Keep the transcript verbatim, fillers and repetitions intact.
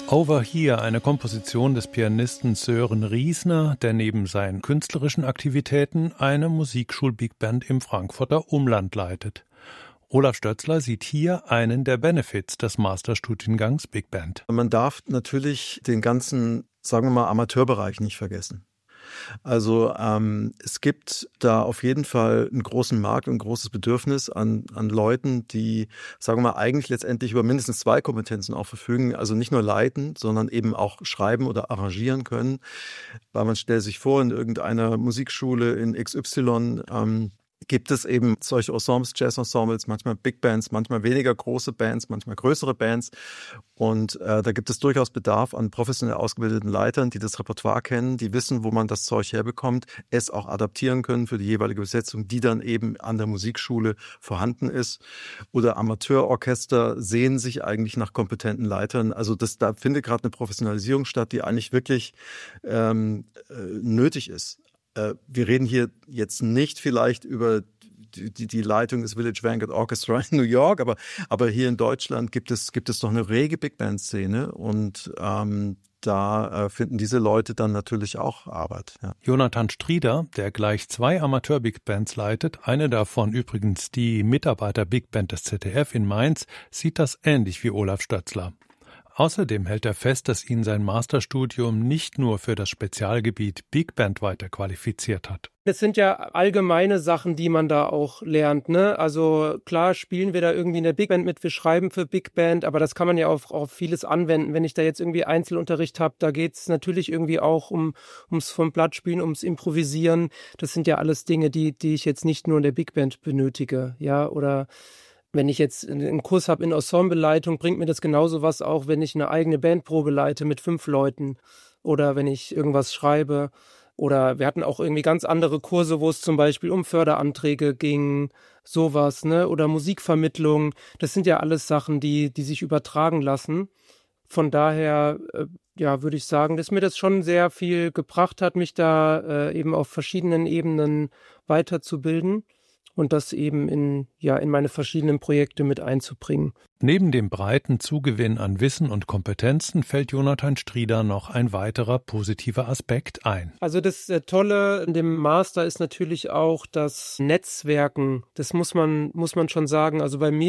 Over Here, eine Komposition des Pianisten Sören Riesner, der neben seinen künstlerischen Aktivitäten eine Musikschul-Big-Band im Frankfurter Umland leitet. Olaf Stötzler sieht hier einen der Benefits des Masterstudiengangs Big Band. Man darf natürlich den ganzen, sagen wir mal, Amateurbereich nicht vergessen. Also ähm, es gibt da auf jeden Fall einen großen Markt und ein großes Bedürfnis an, an Leuten, die, sagen wir mal, eigentlich letztendlich über mindestens zwei Kompetenzen auch verfügen. Also nicht nur leiten, sondern eben auch schreiben oder arrangieren können. Weil man stellt sich vor, in irgendeiner Musikschule in X Y ähm, gibt es eben solche Ensembles, Jazz-Ensembles, manchmal Big Bands, manchmal weniger große Bands, manchmal größere Bands. Und äh, da gibt es durchaus Bedarf an professionell ausgebildeten Leitern, die das Repertoire kennen, die wissen, wo man das Zeug herbekommt, es auch adaptieren können für die jeweilige Besetzung, die dann eben an der Musikschule vorhanden ist. Oder Amateurorchester sehen sich eigentlich nach kompetenten Leitern. Also das, da findet gerade eine Professionalisierung statt, die eigentlich wirklich ähm, äh, nötig ist. Wir reden hier jetzt nicht vielleicht über die, die, die Leitung des Village Vanguard Orchestra in New York, aber, aber hier in Deutschland gibt es, gibt es doch eine rege Big Band Szene und ähm, da äh, finden diese Leute dann natürlich auch Arbeit. Ja. Jonathan Strieder, der gleich zwei Amateur-Big Bands leitet, eine davon übrigens die Mitarbeiter-Big Band des Z D F in Mainz, sieht das ähnlich wie Olaf Stötzler. Außerdem hält er fest, dass ihn sein Masterstudium nicht nur für das Spezialgebiet Big Band weiter qualifiziert hat. Das sind ja allgemeine Sachen, die man da auch lernt, ne? Also klar spielen wir da irgendwie in der Big Band mit, wir schreiben für Big Band, aber das kann man ja auf, auf vieles anwenden. Wenn ich da jetzt irgendwie Einzelunterricht habe, da geht's natürlich irgendwie auch um ums vom Blatt spielen, ums Improvisieren. Das sind ja alles Dinge, die, die ich jetzt nicht nur in der Big Band benötige, ja, oder wenn ich jetzt einen Kurs habe in Ensembleleitung, bringt mir das genauso was auch, wenn ich eine eigene Bandprobe leite mit fünf Leuten oder wenn ich irgendwas schreibe. Oder wir hatten auch irgendwie ganz andere Kurse, wo es zum Beispiel um Förderanträge ging, sowas, ne? Oder Musikvermittlung. Das sind ja alles Sachen, die, die sich übertragen lassen. Von daher, äh, ja, würde ich sagen, dass mir das schon sehr viel gebracht hat, mich da äh, eben auf verschiedenen Ebenen weiterzubilden. Und das eben in, ja, in meine verschiedenen Projekte mit einzubringen. Neben dem breiten Zugewinn an Wissen und Kompetenzen fällt Jonathan Strieder noch ein weiterer positiver Aspekt ein. Also das äh, Tolle in dem Master ist natürlich auch das Netzwerken. Das muss man, muss man schon sagen. Also bei mir